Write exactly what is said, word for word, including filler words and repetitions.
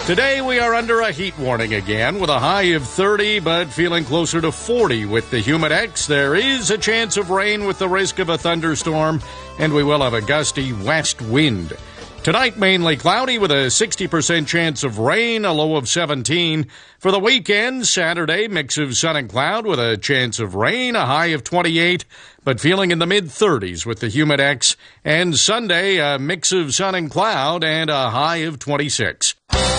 Today we are under a heat warning again with a high of thirty, but feeling closer to forty with the humid X. There is a chance of rain with the risk of a thunderstorm, and we will have a gusty west wind. Tonight, mainly cloudy with a sixty percent chance of rain, a low of seventeen. For the weekend, Saturday, mix of sun and cloud with a chance of rain, a high of twenty-eight, but feeling in the mid-thirties with the humid X. And Sunday, a mix of sun and cloud and a high of twenty-six.